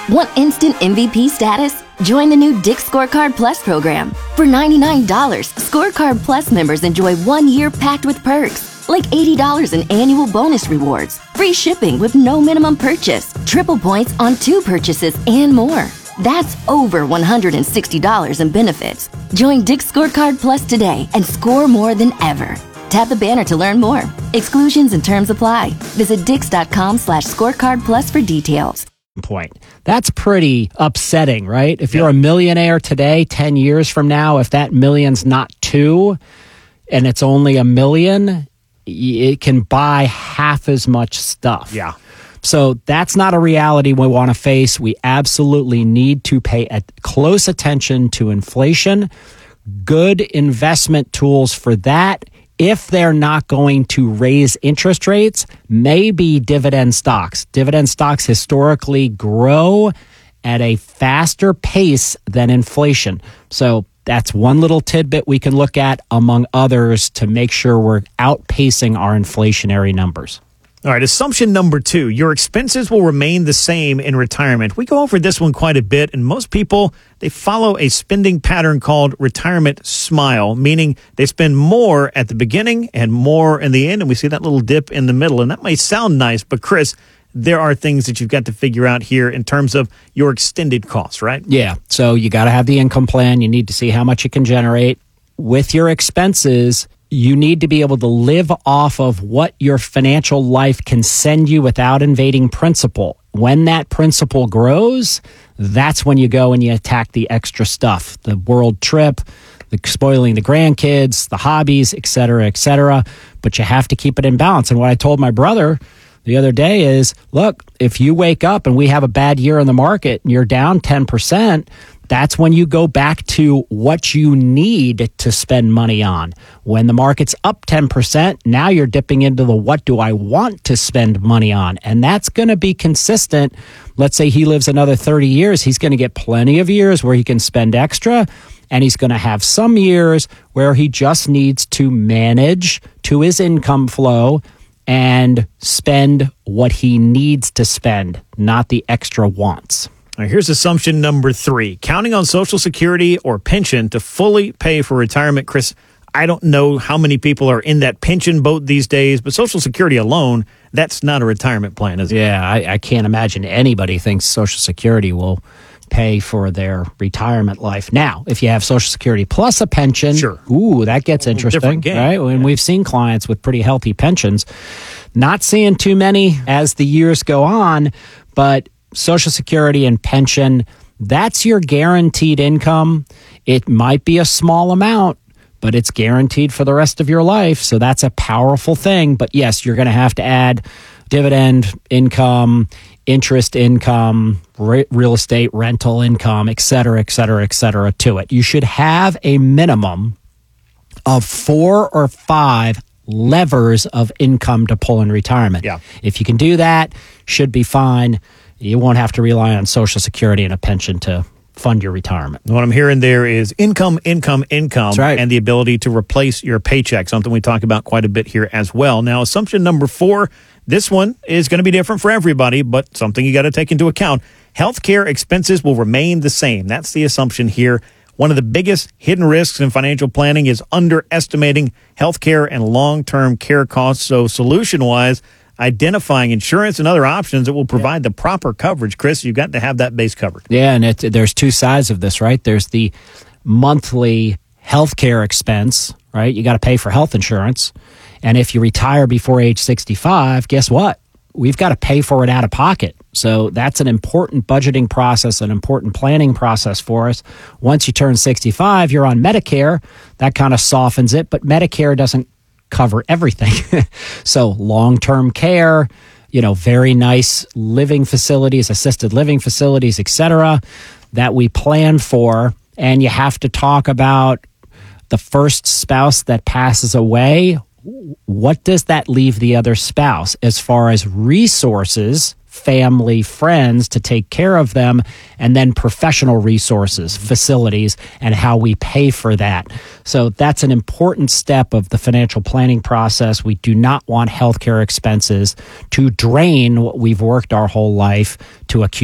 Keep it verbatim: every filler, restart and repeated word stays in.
Want instant M V P status? Join the new Dick's Scorecard Plus program. For ninety-nine dollars, Scorecard Plus members enjoy one year packed with perks, like eighty dollars in annual bonus rewards, free shipping with no minimum purchase, triple points on two purchases, and more. That's over one hundred sixty dollars in benefits. Join Dick's Scorecard Plus today and score more than ever. Tap the banner to learn more. Exclusions and terms apply. Visit dix.com slash scorecard plus for details. Point. That's pretty upsetting, right? If you're a millionaire today, ten years from now, if that million's not two and it's only a million, it can buy half as much stuff. Yeah. So that's not a reality we want to face. We absolutely need to pay a close attention to inflation. Good investment tools for that, if they're not going to raise interest rates, maybe dividend stocks. Dividend stocks historically grow at a faster pace than inflation. So that's one little tidbit we can look at among others to make sure we're outpacing our inflationary numbers. All right, assumption number two, your expenses will remain the same in retirement. We go over this one quite a bit, and most people, they follow a spending pattern called retirement smile, meaning they spend more at the beginning and more in the end, and we see that little dip in the middle. And that may sound nice, but Chris, there are things that you've got to figure out here in terms of your extended costs, right? Yeah, so you got to have the income plan. You need to see how much you can generate. With your expenses, you need to be able to live off of what your financial life can send you without invading principal. When that principal grows, that's when you go and you attack the extra stuff, the world trip, the spoiling the grandkids, the hobbies, et cetera, et cetera. But you have to keep it in balance. And what I told my brother the other day is, look, if you wake up and we have a bad year in the market and you're down ten percent, that's when you go back to what you need to spend money on. When the market's up ten percent, now you're dipping into the what do I want to spend money on? And that's going to be consistent. Let's say he lives another thirty years. He's going to get plenty of years where he can spend extra, and he's going to have some years where he just needs to manage to his income flow and spend what he needs to spend, not the extra wants. All right, here's assumption number three. Counting on Social Security or pension to fully pay for retirement. Chris, I don't know how many people are in that pension boat these days, but Social Security alone, that's not a retirement plan, is it? Yeah, I, I can't imagine anybody thinks Social Security will pay for their retirement life. Now, if you have Social Security plus a pension, sure. Ooh, that gets interesting, right? And yeah. We've seen clients with pretty healthy pensions. Not seeing too many as the years go on, but Social Security and pension, that's your guaranteed income. It might be a small amount, but it's guaranteed for the rest of your life. So that's a powerful thing. But yes, you're going to have to add dividend income, interest income, re- real estate rental income, et cetera, et cetera, et cetera to it. You should have a minimum of four or five levers of income to pull in retirement. Yeah. If you can do that, should be fine. You won't have to rely on Social Security and a pension to fund your retirement. What I'm hearing there is income, income, income, That's right. and the ability to replace your paycheck, something we talk about quite a bit here as well. Now, assumption number four, this one is going to be different for everybody, but something you got to take into account. Healthcare expenses will remain the same. That's the assumption here. One of the biggest hidden risks in financial planning is underestimating healthcare and long-term care costs. So solution-wise, identifying insurance and other options that will provide the proper coverage. Chris, you've got to have that base covered. Yeah, and it, there's two sides of this, right? There's the monthly healthcare expense, right? You got to pay for health insurance. And if you retire before age sixty-five, guess what? We've got to pay for it out of pocket. So that's an important budgeting process, an important planning process for us. Once you turn sixty-five, you're on Medicare. That kind of softens it, but Medicare doesn't cover everything. So long-term care, you know, very nice living facilities, assisted living facilities, et cetera, that we plan for. And you have to talk about the first spouse that passes away. What does that leave the other spouse as far as resources, family, friends to take care of them, and then professional resources, facilities, and how we pay for that. So that's an important step of the financial planning process. We do not want healthcare expenses to drain what we've worked our whole life to accumulate.